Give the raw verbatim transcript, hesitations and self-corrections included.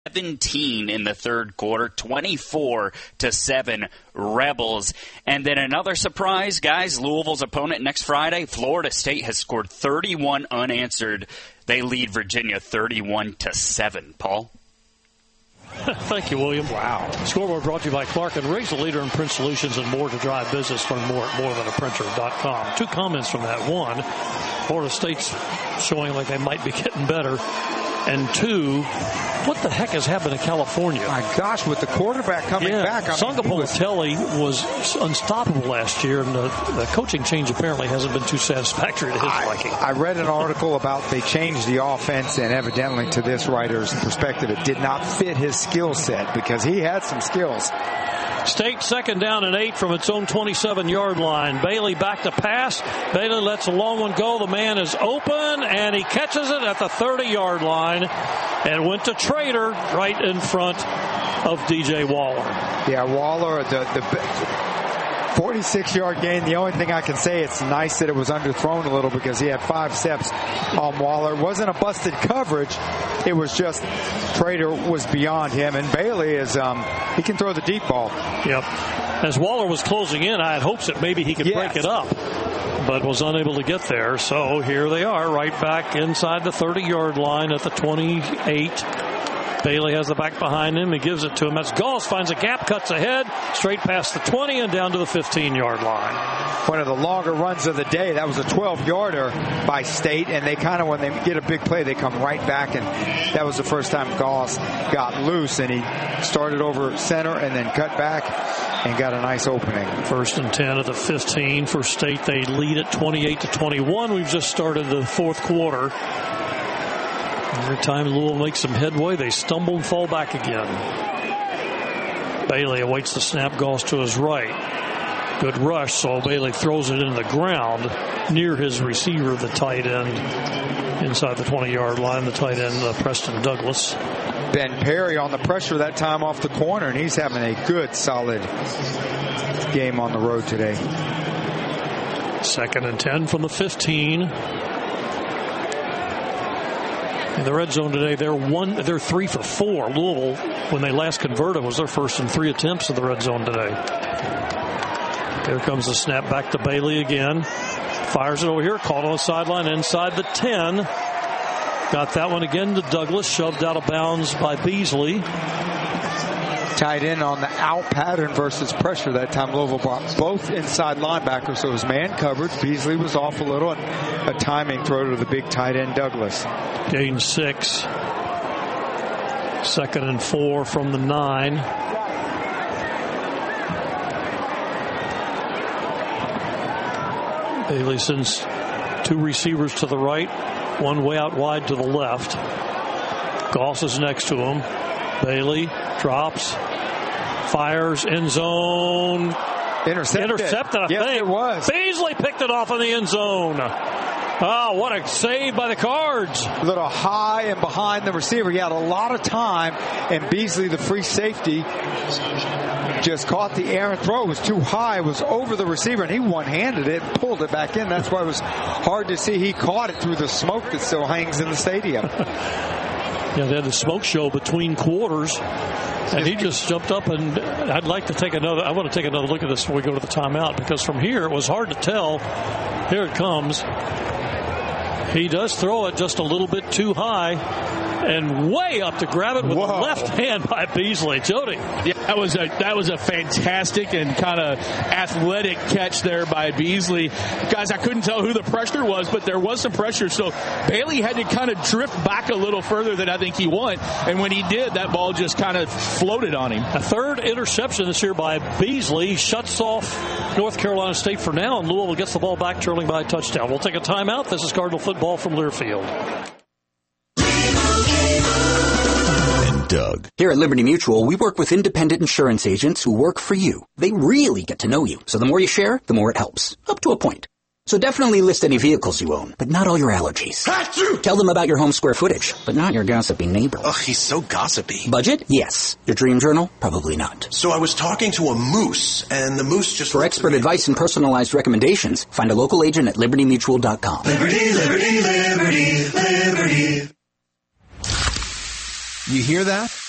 seventeen in the third quarter, twenty-four to seven Rebels. And then another surprise, guys, Louisville's opponent next Friday, Florida State has scored thirty-one unanswered. They lead Virginia thirty-one to seven. Paul? Thank you, William. Wow. Scoreboard brought to you by Clark and Riggs, the leader in print solutions and more to drive business. Learn more at more than a printer dot com. Two comments from that. One, Florida State's showing like they might be getting better. And two, what the heck has happened to California? My gosh, with the quarterback coming yeah, back. I Songa Politelli was unstoppable last year, and the, the coaching change apparently hasn't been too satisfactory to his I, liking. I read an article about they changed the offense, and evidently, to this writer's perspective, it did not fit his skill set because he had some skills. State second down and eight from its own twenty-seven-yard line. Bailey back to pass. Bailey lets a long one go. The man is open, and he catches it at the thirty-yard line and went to Trader right in front of D J Waller. Yeah, Waller, the the forty-six-yard gain. The only thing I can say, it's nice that it was underthrown a little because he had five steps on Waller. It wasn't a busted coverage. It was just Trader was beyond him, and Bailey is um he can throw the deep ball. Yep. As Waller was closing in, I had hopes that maybe he could yes. break it up, but was unable to get there. So here they are, right back inside the thirty-yard line at the twenty-eight. Bailey has the back behind him. He gives it to him. That's Goss, finds a gap, cuts ahead, straight past the twenty and down to the fifteen-yard line. One of the longer runs of the day. That was a twelve-yarder by State, and they kind of, when they get a big play, they come right back, and that was the first time Goss got loose, and he started over center and then cut back and got a nice opening. First and ten at the fifteen for State. They lead at twenty-eight to twenty-one. We've just started the fourth quarter. Every time Louisville makes some headway, they stumble and fall back again. Bailey awaits the snap, Goss to his right. Good rush, so Bailey throws it into the ground near his receiver, the tight end, inside the twenty-yard line, the tight end, uh, Preston Douglas. Ben Perry on the pressure that time off the corner, and he's having a good, solid game on the road today. Second and ten from the fifteen. In the red zone today, they're one, they're three for four. Louisville, when they last converted, was their first in three attempts in the red zone today. Here comes the snap back to Bailey again. Fires it over here, caught on the sideline inside the ten. Got that one again to Douglas, shoved out of bounds by Beasley. Tied in on the out pattern versus pressure. That time Louisville brought both inside linebackers, so it was man coverage. Beasley was off a little, and a timing throw to the big tight end Douglas. Gain six. Second and four from the nine. Bailey sends two receivers to the right, one way out wide to the left. Goss is next to him. Bailey drops, fires, end zone. Intercepted. Intercepted, I yes, think. It was. Beasley picked it off in the end zone. Oh, what a save by the Cards. A little high and behind the receiver. He had a lot of time, and Beasley, the free safety, just caught the errant throw. It was too high. It was over the receiver, and he one-handed it and pulled it back in. That's why it was hard to see. He caught it through the smoke that still hangs in the stadium. Yeah, they had the smoke show between quarters, and he just jumped up, and I'd like to take another, I want to take another look at this before we go to the timeout, because from here it was hard to tell. Here it comes. He does throw it just a little bit too high and way up to grab it with Whoa. the left hand by Beasley. Jody. Yeah, that was a that was a fantastic and kind of athletic catch there by Beasley. Guys, I couldn't tell who the pressure was, but there was some pressure. So Bailey had to kind of drift back a little further than I think he wanted. And when he did, that ball just kind of floated on him. A third interception this year by Beasley shuts off North Carolina State for now, and Louisville gets the ball back, trailing by a touchdown. We'll take a timeout. This is Cardinal football from Learfield. Doug. Here at Liberty Mutual, we work with independent insurance agents who work for you. They really get to know you. So the more you share, the more it helps. Up to a point. So definitely list any vehicles you own, but not all your allergies. Achoo! Tell them about your home square footage, but not your gossipy neighbor. Ugh, he's so gossipy. Budget? Yes. Your dream journal? Probably not. So I was talking to a moose, and the moose just... For expert advice and personalized recommendations, find a local agent at liberty mutual dot com. Liberty, liberty, liberty, liberty. You hear that?